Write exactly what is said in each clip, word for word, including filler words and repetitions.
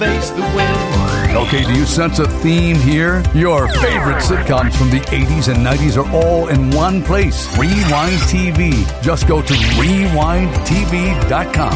face the wind. Okay, do you sense a theme here? Your favorite sitcoms from the eighties and nineties are all in one place. Rewind T V. Just go to rewind t v dot com.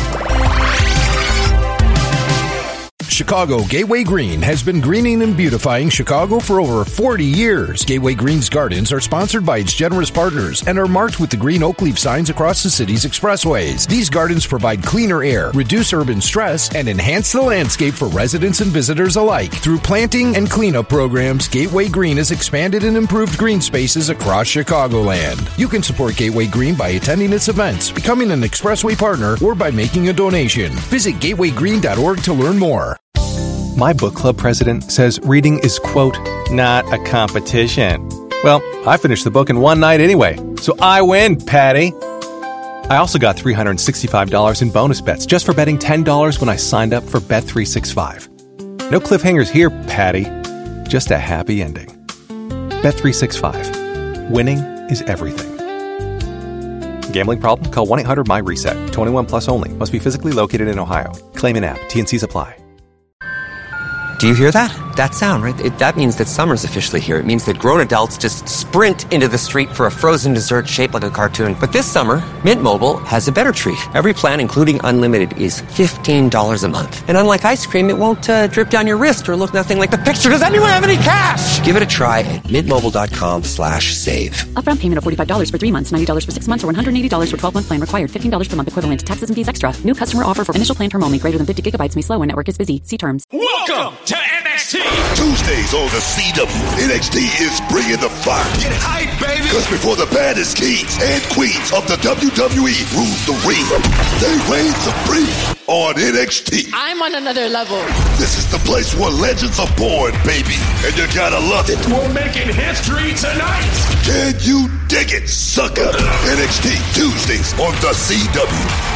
Chicago Gateway Green has been greening and beautifying Chicago for over forty years. Gateway Green's gardens are sponsored by its generous partners and are marked with the green oak leaf signs across the city's expressways. These gardens provide cleaner air, reduce urban stress, and enhance the landscape for residents and visitors alike. Through planting and cleanup programs, Gateway Green has expanded and improved green spaces across Chicagoland. You can support Gateway Green by attending its events, becoming an expressway partner, or by making a donation. Visit gateway green dot org to learn more. My book club president says reading is, quote, not a competition. Well, I finished the book in one night anyway, so I win, Patty. I also got three hundred sixty-five dollars in bonus bets just for betting ten dollars when I signed up for Bet three sixty-five. No cliffhangers here, Patty. Just a happy ending. Bet three sixty-five. Winning is everything. Gambling problem? Call one eight hundred M Y reset. twenty-one plus only. Must be physically located in Ohio. Claim in app. T N Cs apply. Do you hear that? That sound, right? It, that means that summer's officially here. It means that grown adults just sprint into the street for a frozen dessert shaped like a cartoon. But this summer, Mint Mobile has a better treat. Every plan, including unlimited, is fifteen dollars a month. And unlike ice cream, it won't uh, drip down your wrist or look nothing like the picture. Does anyone have any cash? Give it a try at mintmobile.com slash save. Upfront payment of forty-five dollars for three months, ninety dollars for six months, or one hundred eighty dollars for twelve-month plan required. fifteen dollars per month equivalent. Taxes and fees extra. New customer offer for initial plan term only. Greater than fifty gigabytes may slow when network is busy. See terms. Welcome to N X T. Tuesdays on the C W, N X T is bringing the fire. Get hype, baby. Because before the baddest kings and queens of the W W E rule the ring, they reign supreme on N X T. I'm on another level. This is the place where legends are born, baby. And you gotta love it. We're making history tonight. Can you dig it, sucker? N X T, Tuesdays on the C W.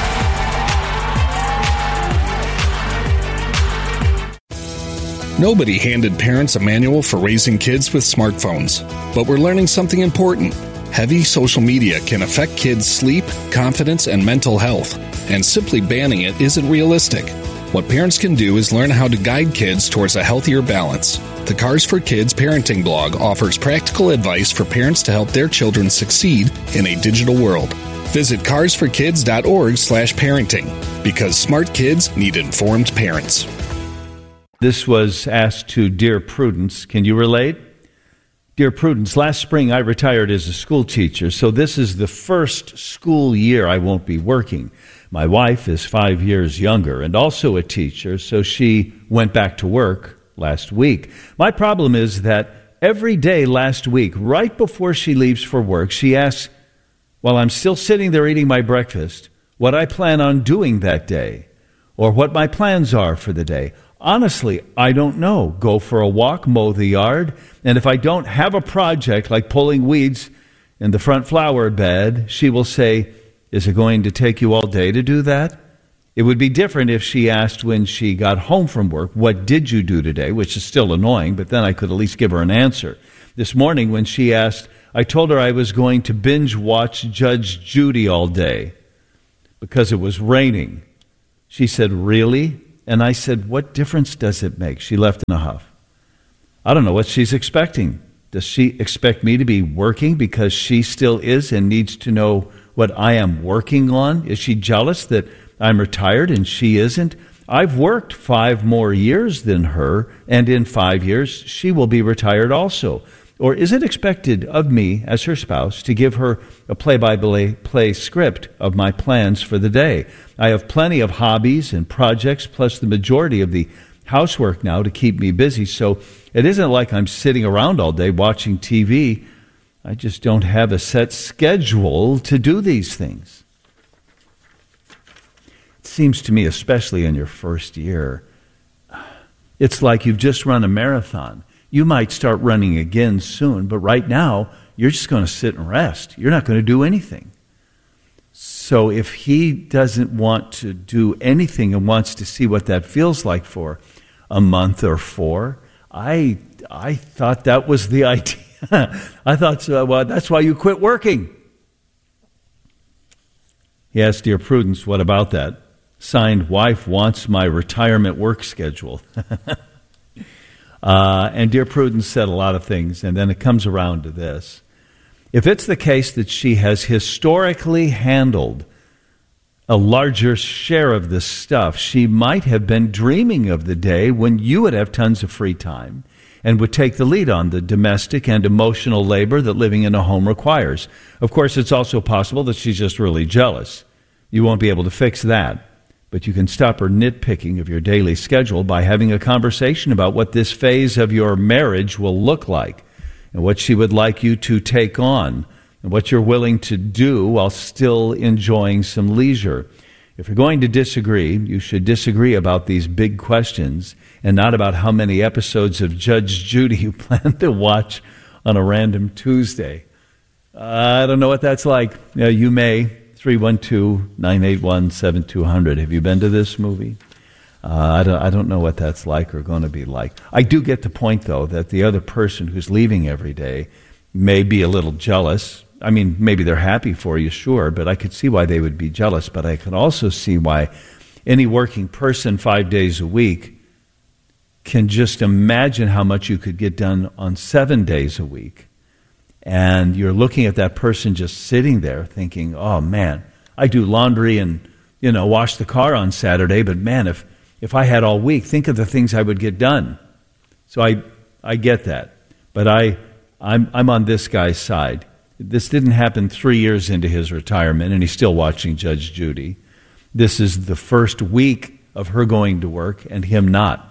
Nobody handed parents a manual for raising kids with smartphones, but we're learning something important. Heavy social media can affect kids' sleep, confidence, and mental health, and simply banning it isn't realistic. What parents can do is learn how to guide kids towards a healthier balance. The Cars for Kids parenting blog offers practical advice for parents to help their children succeed in a digital world. Visit cars for kids dot org slash parenting, because smart kids need informed parents. This was asked to Dear Prudence. Can you relate? Dear Prudence, last spring I retired as a school teacher, so this is the first school year I won't be working. My wife is five years younger and also a teacher, so she went back to work last week. My problem is that every day last week, right before she leaves for work, she asks, while I'm still sitting there eating my breakfast, what I plan on doing that day, or what my plans are for the day. Honestly, I don't know. Go for a walk, mow the yard, and if I don't have a project like pulling weeds in the front flower bed, she will say, is it going to take you all day to do that? It would be different if she asked when she got home from work, what did you do today, which is still annoying, but then I could at least give her an answer. This morning when she asked, I told her I was going to binge watch Judge Judy all day because it was raining. She said, really? And I said, what difference does it make? She left in a huff. I don't know what she's expecting. Does she expect me to be working because she still is and needs to know what I am working on? Is she jealous that I'm retired and she isn't? I've worked five more years than her, and in five years she will be retired also. Or is it expected of me, as her spouse, to give her a play-by-play script of my plans for the day? I have plenty of hobbies and projects, plus the majority of the housework now to keep me busy, so it isn't like I'm sitting around all day watching T V. I just don't have a set schedule to do these things. It seems to me, especially in your first year, it's like you've just run a marathon. You might start running again soon, but right now, you're just going to sit and rest. You're not going to do anything. So if he doesn't want to do anything and wants to see what that feels like for a month or four, I I thought that was the idea. I thought, uh, well, that's why you quit working. He asked, Dear Prudence, what about that? Signed, wife wants my retirement work schedule. uh, and Dear Prudence said a lot of things, and then it comes around to this. If it's the case that she has historically handled a larger share of this stuff, she might have been dreaming of the day when you would have tons of free time and would take the lead on the domestic and emotional labor that living in a home requires. Of course, it's also possible that she's just really jealous. You won't be able to fix that, but you can stop her nitpicking of your daily schedule by having a conversation about what this phase of your marriage will look like and what she would like you to take on and what you're willing to do while still enjoying some leisure. If you're going to disagree, you should disagree about these big questions and not about how many episodes of Judge Judy you plan to watch on a random Tuesday. Uh, I don't know what that's like. Uh, you may. three one two, nine eight one, seven two zero zero. Have you been to this movie? Uh, I, don't, I don't know what that's like or going to be like. I do get the point, though, that the other person who's leaving every day may be a little jealous. I mean, maybe they're happy for you, sure, but I could see why they would be jealous. But I could also see why any working person five days a week can just imagine how much you could get done on seven days a week. And you're looking at that person just sitting there thinking, oh, man, I do laundry and, you know, wash the car on Saturday, but, man, if, if I had all week, think of the things I would get done. So I I get that. But I, I'm, I'm on this guy's side. This didn't happen three years into his retirement, and he's still watching Judge Judy. This is the first week of her going to work and him not.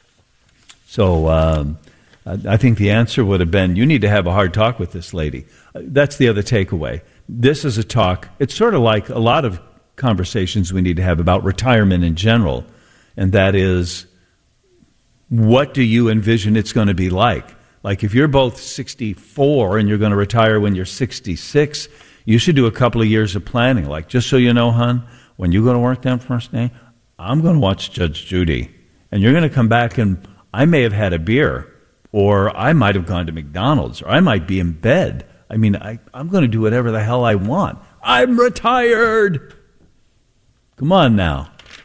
So um, I think the answer would have been, you need to have a hard talk with this lady. That's the other takeaway. This is a talk. It's sort of like a lot of conversations we need to have about retirement in general, and that is, what do you envision it's going to be like? Like if you're both sixty-four and you're going to retire when you're sixty-six, you should do a couple of years of planning. Like, just so you know, hon, when you go to work that first day, I'm going to watch Judge Judy. And you're going to come back and I may have had a beer, or I might have gone to McDonald's, or I might be in bed. I mean, I, I'm going to do whatever the hell I want. I'm retired. Come on now.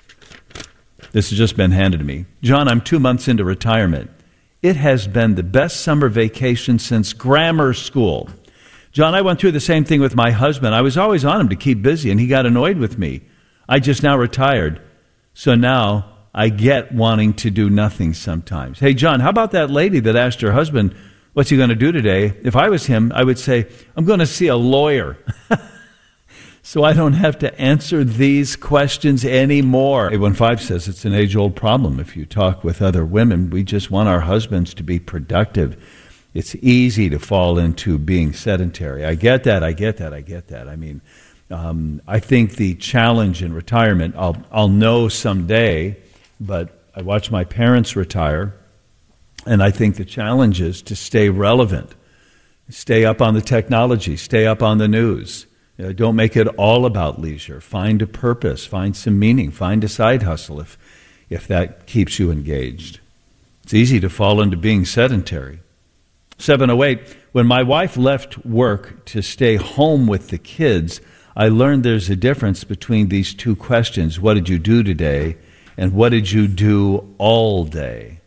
This has just been handed to me. John, I'm two months into retirement. It has been the best summer vacation since grammar school. John, I went through the same thing with my husband. I was always on him to keep busy, and he got annoyed with me. I just now retired. So now I get wanting to do nothing sometimes. Hey, John, how about that lady that asked her husband, what's he going to do today? If I was him, I would say, I'm going to see a lawyer. So I don't have to answer these questions anymore. eight one five says it's an age-old problem. If you talk with other women, we just want our husbands to be productive. It's easy to fall into being sedentary. I get that, I get that, I get that. I mean, um, I think the challenge in retirement, I'll, I'll know someday, but I watch my parents retire, and I think the challenge is to stay relevant, stay up on the technology, stay up on the news. You know, don't make it all about leisure. Find a purpose, find some meaning, find a side hustle if, if that keeps you engaged. It's easy to fall into being sedentary. seven oh eight, when my wife left work to stay home with the kids, I learned there's a difference between these two questions. What did you do today? And what did you do all day?